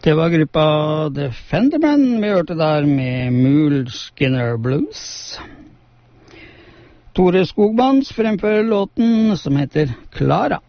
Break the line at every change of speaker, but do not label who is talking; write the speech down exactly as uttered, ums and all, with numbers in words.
Det var gruppa The Fendermen vi hørte der med Mule Skinner Blues. Tore Skogbands fremfører låten som heter Klara.